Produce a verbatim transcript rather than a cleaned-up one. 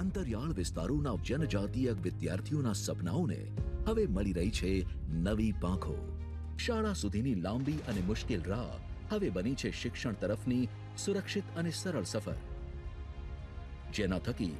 અંતરિયાળ વિસ્તારોના જનજાતીય વિદ્યાર્થીઓના સપનાઓને હવે મળી રહી છે નવી પાંખો. શાળા સુધીની લાંબી અને મુશ્કેલ રાહ હવે બની છે શિક્ષણ તરફની સુરક્ષિત અને સરળ સફર, જેના થકી